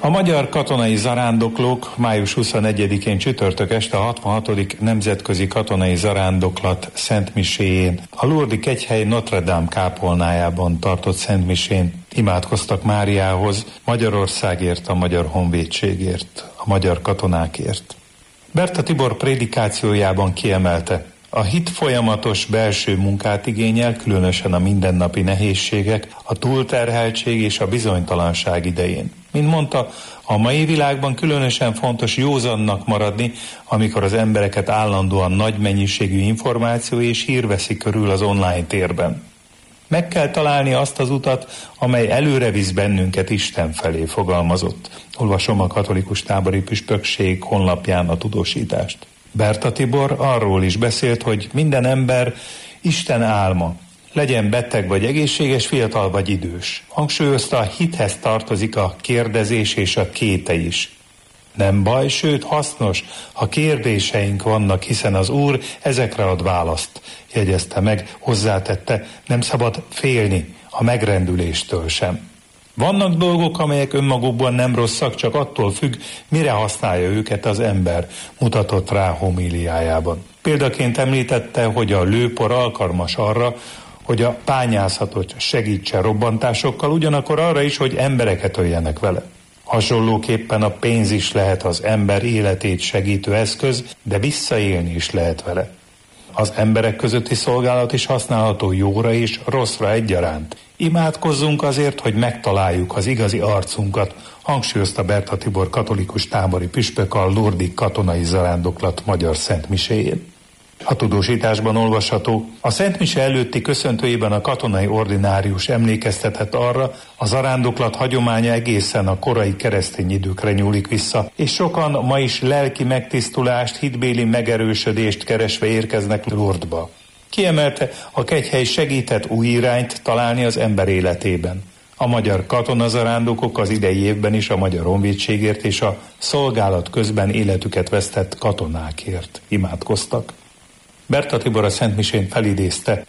A magyar katonai zarándoklók május 21-én csütörtök este a 66. Nemzetközi Katonai Zarándoklat szentmiséjén, a Lourdes kegyhely Notre Dame kápolnájában tartott szentmisén imádkoztak Máriához, Magyarországért, a magyar honvédségért, a magyar katonákért. Berta Tibor prédikációjában kiemelte, a hit folyamatos belső munkát igényel, különösen a mindennapi nehézségek, a túlterheltség és a bizonytalanság idején. Mint mondta, a mai világban különösen fontos józannak maradni, amikor az embereket állandóan nagy mennyiségű információ és hír veszi körül az online térben. Meg kell találni azt az utat, amely előre visz bennünket Isten felé, fogalmazott. Olvasom a Katolikus Tábori Püspökség honlapján a tudósítást. Berta Tibor arról is beszélt, hogy minden ember Isten álma, legyen beteg vagy egészséges, fiatal vagy idős. Hangsúlyozta, a hithez tartozik a kérdezés és a kéte is. Nem baj, sőt hasznos, ha kérdéseink vannak, hiszen az Úr ezekre ad választ, jegyezte meg, hozzátette, nem szabad félni a megrendüléstől sem. Vannak dolgok, amelyek önmagukban nem rosszak, csak attól függ, mire használja őket az ember, mutatott rá homíliájában. Példaként említette, hogy a lőpor alkalmas arra, hogy a bányászatot segítse robbantásokkal, ugyanakkor arra is, hogy embereket öljenek vele. Hasonlóképpen a pénz is lehet az ember életét segítő eszköz, de visszaélni is lehet vele. Az emberek közötti szolgálat is használható jóra és rosszra egyaránt. Imádkozzunk azért, hogy megtaláljuk az igazi arcunkat, hangsúlyozta Berta Tibor katolikus tábori püspök a Lourdes Katonai Zarándoklat magyar szentmiséjén. A tudósításban olvasható, a szentmise előtti köszöntőjében a katonai ordinárius emlékeztetett arra, a zarándoklat hagyománya egészen a korai keresztény időkre nyúlik vissza, és sokan ma is lelki megtisztulást, hitbéli megerősödést keresve érkeznek Lourdesba. Kiemelte, a kegyhely segített új irányt találni az ember életében. A magyar katonazarándokok az idei évben is a magyar honvédségért és a szolgálat közben életüket vesztett katonákért imádkoztak. Berta Tibor a szentmisén felidézte,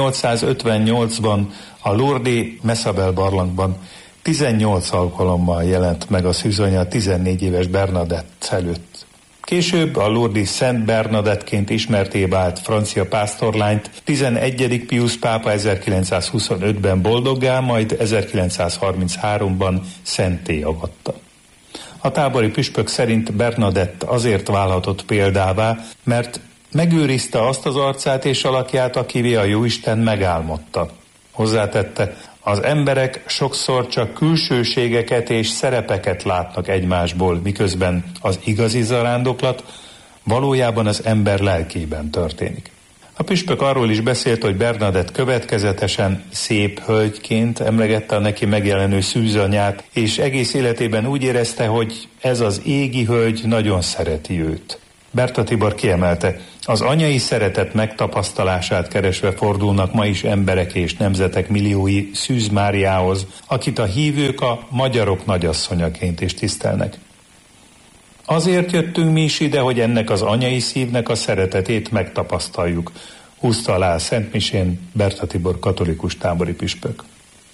1858-ban a Lourdes Messabel barlangban 18 alkalommal jelent meg a szűzanya 14 éves Bernadett előtt. Később a Lourdes Szent Bernadettként ismertté vált francia pásztorlányt 11. Pius pápa 1925-ben boldoggá, majd 1933-ban szentté avatta. A tábori püspök szerint Bernadett azért válhatott példává, mert megőrizte azt az arcát és alakját, akivé a Jóisten megálmodta. Hozzátette, az emberek sokszor csak külsőségeket és szerepeket látnak egymásból, miközben az igazi zarándoklat valójában az ember lelkében történik. A püspök arról is beszélt, hogy Bernadett következetesen szép hölgyként emlegette a neki megjelenő szűzanyát, és egész életében úgy érezte, hogy ez az égi hölgy nagyon szereti őt. Berta Tibor kiemelte, az anyai szeretet megtapasztalását keresve fordulnak ma is emberek és nemzetek milliói Szűz Máriához, akit a hívők a magyarok nagyasszonyaként is tisztelnek. Azért jöttünk mi is ide, hogy ennek az anyai szívnek a szeretetét megtapasztaljuk, húzta alá a szentmisén Berta Tibor katolikus tábori püspök.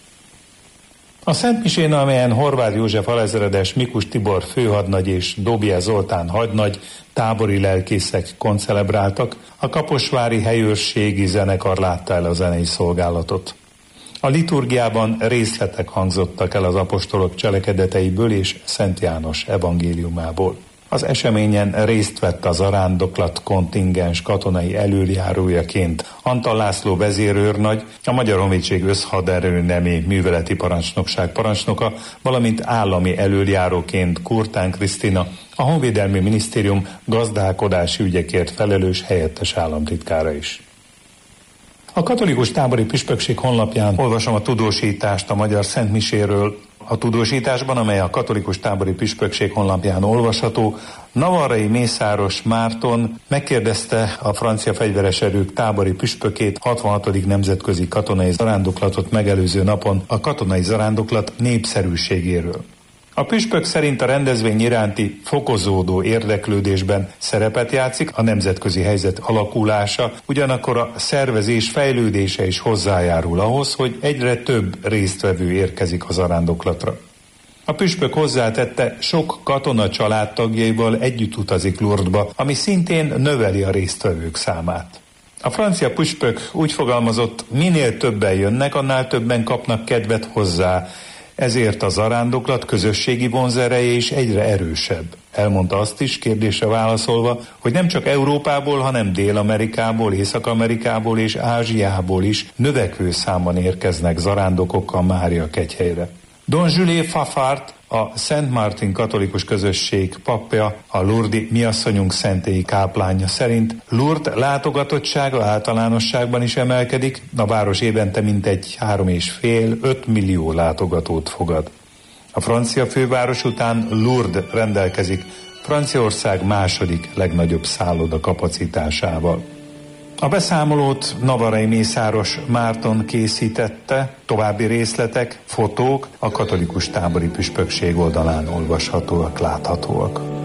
A szentmisén, amelyen Horváth József alezredes, Mikus Tibor főhadnagy és Dobje Zoltán hadnagy tábori lelkészek koncelebráltak, a kaposvári helyőrségi zenekar látta el a zenei szolgálatot. A liturgiában részletek hangzottak el az apostolok cselekedeteiből és Szent János evangéliumából. Az eseményen részt vett a zarándoklat kontingens katonai elöljárójaként Antal László vezérőrnagy, a Magyar Honvédség összhaderőnemi műveleti parancsnokság parancsnoka, valamint állami elöljáróként Kurtán Krisztina, a Honvédelmi Minisztérium gazdálkodási ügyekért felelős helyettes államtitkára is. A katolikus tábori püspökség honlapján olvasom a tudósítást a magyar szentmiséről. A tudósításban, amely a katolikus tábori püspökség honlapján olvasható, navarrai mészáros Márton megkérdezte a francia fegyveres erők tábori püspökét 66. nemzetközi katonai zarándoklatot megelőző napon a katonai zarándoklat népszerűségéről. A püspök szerint a rendezvény iránti fokozódó érdeklődésben szerepet játszik a nemzetközi helyzet alakulása, ugyanakkor a szervezés fejlődése is hozzájárul ahhoz, hogy egyre több résztvevő érkezik a zarándoklatra. A püspök hozzátette, sok katona családtagjaival együtt utazik Lourdesba, ami szintén növeli a résztvevők számát. A francia püspök úgy fogalmazott, minél többen jönnek, annál többen kapnak kedvet hozzá, ezért a zarándoklat közösségi vonzereje is egyre erősebb. Elmondta azt is, kérdésre válaszolva, hogy nem csak Európából, hanem Dél-Amerikából, Észak-Amerikából és Ázsiából is növekvő számban érkeznek zarándokokkal Mária kegyhelyre. Don Jules Fafard, a Szent Martin katolikus közösség papja, a Lourdes Mi Asszonyunk szentélyi káplánja szerint Lourdes látogatottsága általánosságban is emelkedik, a város évente mintegy 3,5-5 millió látogatót fogad. A francia főváros után Lourdes rendelkezik Franciaország második legnagyobb szálloda kapacitásával. A beszámolót navarai mészáros Márton készítette, további részletek, fotók a katolikus tábori püspökség oldalán olvashatóak, láthatóak.